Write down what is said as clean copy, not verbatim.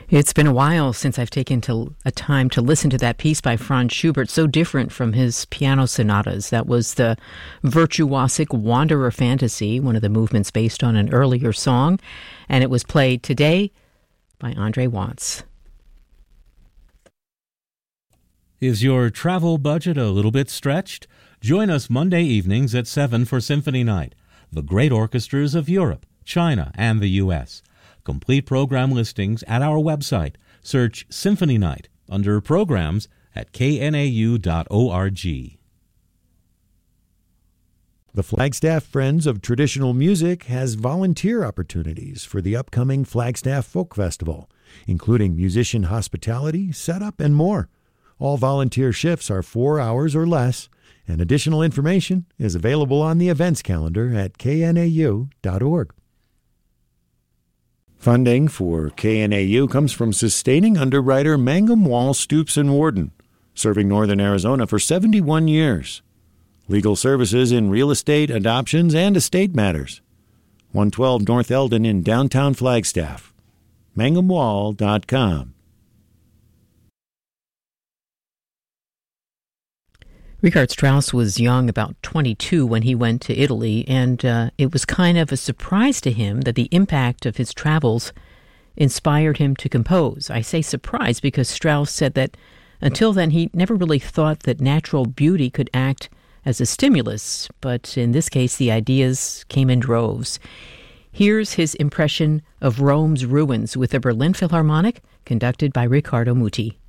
It's been a while since I've taken a time to listen to that piece by Franz Schubert, so different from his piano sonatas. That was the virtuosic Wanderer Fantasy, one of the movements based on an earlier song, and it was played today by Andre Watts. Is your travel budget a little bit stretched? Join us Monday evenings at 7 for Symphony Night, the great orchestras of Europe, China, and the U.S. Complete program listings at our website. Search Symphony Night under Programs at knau.org. The Flagstaff Friends of Traditional Music has volunteer opportunities for the upcoming Flagstaff Folk Festival, including musician hospitality, setup, and more. All volunteer shifts are 4 hours or less, and additional information is available on the events calendar at knau.org. Funding for KNAU comes from sustaining underwriter Mangum Wall Stoops and Warden, serving northern Arizona for 71 years. Legal services in real estate, adoptions, and estate matters. 112 North Eldon in downtown Flagstaff. MangumWall.com. Richard Strauss was young, about 22, when he went to Italy, and it was kind of a surprise to him that the impact of his travels inspired him to compose. I say surprise because Strauss said that until then he never really thought that natural beauty could act as a stimulus, but in this case the ideas came in droves. Here's his impression of Rome's ruins with the Berlin Philharmonic, conducted by Riccardo Muti.